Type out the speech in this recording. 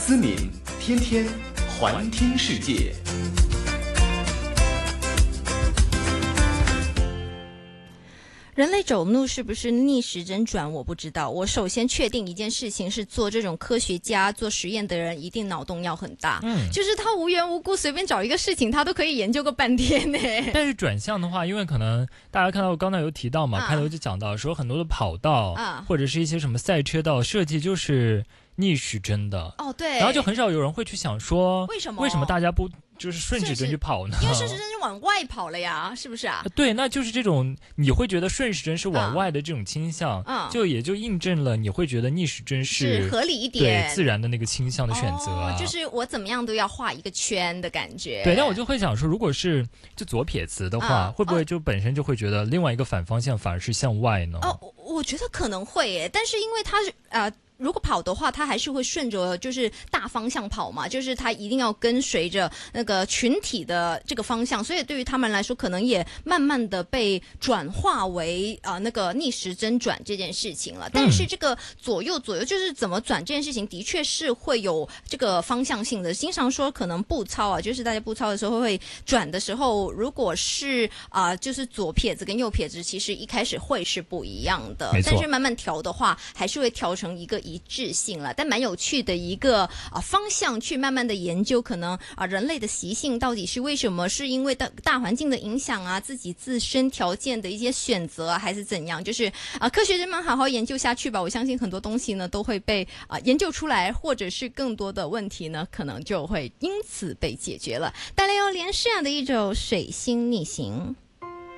思敏，天天环听世界。 人类走路是不是逆时针转？我不知道。我首先确定一件事情是，做这种科学家做实验的人一定脑洞要很大。就是他无缘无故随便找一个事情，他都可以研究个半天呢。 但是转向的话，因为可能大家看到我刚才有提到嘛，开头就讲到说很多的跑道或者是一些什么赛车道设计就是逆时针的。 哦，对。 然后就很少有人会去想说，为什么大家不就是顺时针去跑呢？ 因为顺时针是往外跑了呀，是不是啊？ 对，那就是这种你会觉得顺时针是往外的这种倾向，就也就印证了你会觉得逆时针是合理一点， 对自然的那个倾向的选择啊。 就是我怎么样都要画一个圈的感觉。 对，但我就会想说，如果是就左撇子的话，会不会就本身就会觉得另外一个反方向反而是向外呢？ 我觉得可能会耶，但是因为它是如果跑的话，它还是会顺着就是大方向跑嘛，就是它一定要跟随着那个群体的这个方向，所以对于他们来说，可能也慢慢的被转化为那个逆时针转这件事情了。但是这个左右就是怎么转这件事情，的确是会有这个方向性的。经常说可能步操啊，就是大家步操的时候会转的时候，如果是就是左撇子跟右撇子，其实一开始会是不一样的，但是慢慢调的话，还是会调成一个一致性了，但蛮有趣的一个方向去慢慢的研究，可能人类的习性到底是为什么，是因为大环境的影响啊，自己自身条件的一些选择还是怎样？就是科学人们好好研究下去吧，我相信很多东西呢都会被研究出来，或者是更多的问题呢可能就会因此被解决了。带来由连诗雅的一首《水星逆行》。